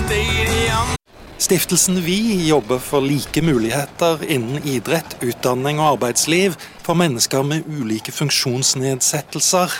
Stiftelsen Vi jobber for like muligheter innen idrett, utdanning og arbeidsliv for mennesker med ulike funksjonsnedsettelser.